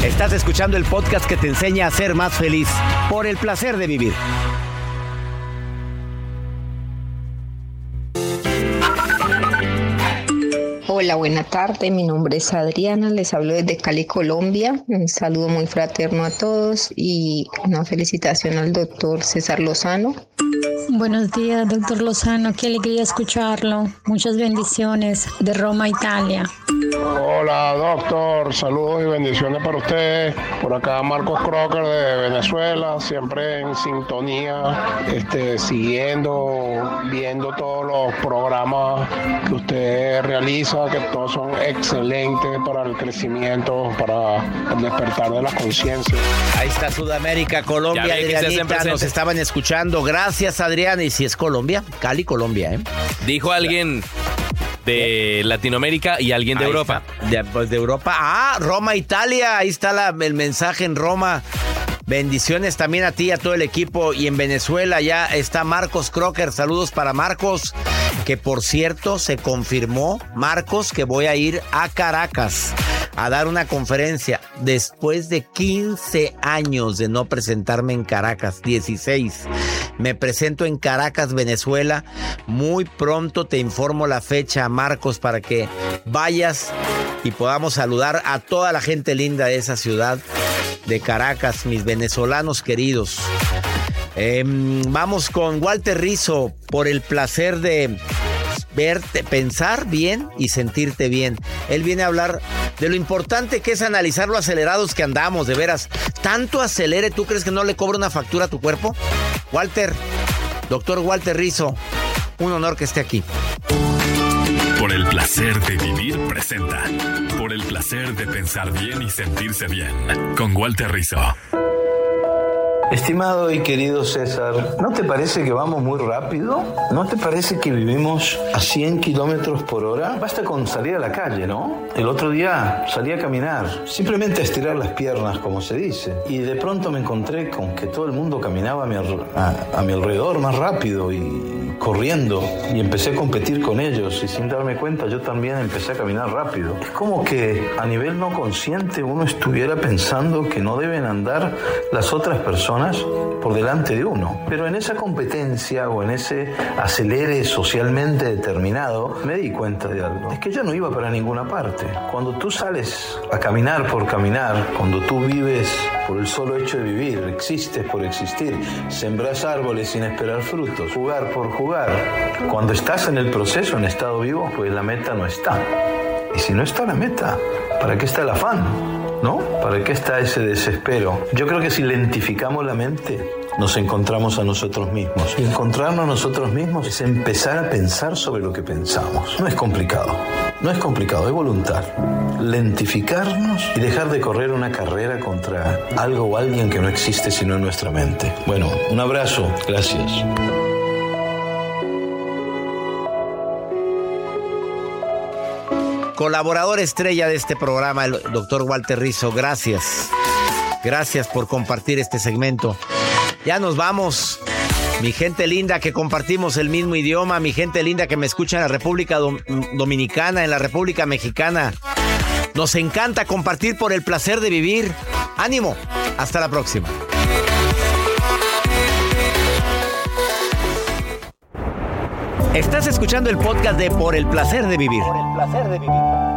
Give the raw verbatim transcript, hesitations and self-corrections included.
Estás escuchando el podcast que te enseña a ser más feliz por el placer de vivir. Hola, buena tarde. Mi nombre es Adriana. Les hablo desde Cali, Colombia. Un saludo muy fraterno a todos y una felicitación al doctor César Lozano. Buenos días, doctor Lozano. Qué alegría escucharlo. Muchas bendiciones de Roma, Italia. Hola, doctor. Saludos y bendiciones para usted. Por acá Marcos Crocker de Venezuela, siempre en sintonía, este, siguiendo, viendo todos los programas que usted realiza, que todos son excelentes para el crecimiento, para el despertar de la conciencia. Ahí está Sudamérica, Colombia, Adrianita, nos estaban escuchando. Gracias, Adriana. Y si es Colombia, Cali, Colombia, ¿eh? Dijo alguien de Latinoamérica y alguien de Ahí Europa. De, pues de Europa. Ah, Roma, Italia. Ahí está la, el mensaje en Roma. Bendiciones también a ti y a todo el equipo. Y en Venezuela ya está Marcos Crocker. Saludos para Marcos, que por cierto se confirmó, Marcos, que voy a ir a Caracas a dar una conferencia después de quince años de no presentarme en Caracas, dieciséis. Me presento en Caracas, Venezuela. Muy pronto te informo la fecha, Marcos, para que vayas y podamos saludar a toda la gente linda de esa ciudad de Caracas, mis venezolanos queridos. Eh, vamos con Walter Rizzo, por el placer de verte, pensar bien y sentirte bien. Él viene a hablar de lo importante que es analizar lo acelerados que andamos, de veras. ¿Tanto acelere? ¿Tú crees que no le cobra una factura a tu cuerpo? Walter, doctor Walter Rizzo, un honor que esté aquí. Por el placer de vivir presenta. Por el placer de pensar bien y sentirse bien. Con Walter Rizzo. Estimado y querido César, ¿no te parece que vamos muy rápido? ¿No te parece que vivimos a cien kilómetros por hora? Basta con salir a la calle, ¿no? El otro día salí a caminar, simplemente a estirar las piernas, como se dice. Y de pronto me encontré con que todo el mundo caminaba a mi, a, a mi alrededor más rápido y corriendo. Y empecé a competir con ellos y sin darme cuenta yo también empecé a caminar rápido. Es como que a nivel no consciente uno estuviera pensando que no deben andar las otras personas por delante de uno. Pero en esa competencia o en ese acelere socialmente determinado me di cuenta de algo. Es que yo no iba para ninguna parte. Cuando tú sales a caminar por caminar, cuando tú vives por el solo hecho de vivir, existes por existir, sembras árboles sin esperar frutos, jugar por jugar, cuando estás en el proceso en estado vivo, pues la meta no está. Y si no está la meta, ¿para qué está el afán? ¿No? ¿Para qué está ese desespero? Yo creo que si lentificamos la mente, nos encontramos a nosotros mismos. Y encontrarnos a nosotros mismos es empezar a pensar sobre lo que pensamos. No es complicado. No es complicado, es voluntad. Lentificarnos y dejar de correr una carrera contra algo o alguien que no existe sino en nuestra mente. Bueno, un abrazo. Gracias. Colaborador estrella de este programa, el doctor Walter Rizzo. Gracias. Gracias por compartir este segmento. Ya nos vamos. Mi gente linda que compartimos el mismo idioma, mi gente linda que me escucha en la República Dom- Dominicana, en la República Mexicana. Nos encanta compartir por el placer de vivir. ¡Ánimo! Hasta la próxima. Estás escuchando el podcast de Por el placer de vivir. Por el placer de vivir.